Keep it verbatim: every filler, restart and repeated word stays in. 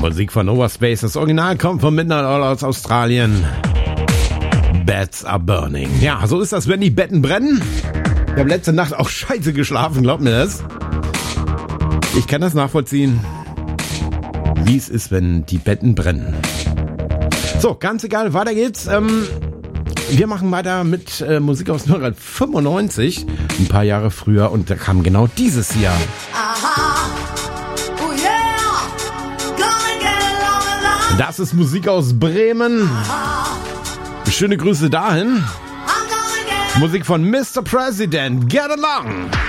Musik von Overspace. Das Original kommt von Midnight Oil aus Australien. Beds are burning. Ja, so ist das, wenn die Betten brennen. Ich habe letzte Nacht auch scheiße geschlafen, glaubt mir das. Ich kann das nachvollziehen, wie es ist, wenn die Betten brennen. So, ganz egal, weiter geht's. Ähm, wir machen weiter mit äh, Musik aus neunzehnhundertfünfundneunzig, ein paar Jahre früher, und da kam genau dieses hier. Aha. Oh yeah. Gonna get along, along. Das ist Musik aus Bremen. Aha. Schöne Grüße dahin. I'm gonna get Musik von Mister President. Get along.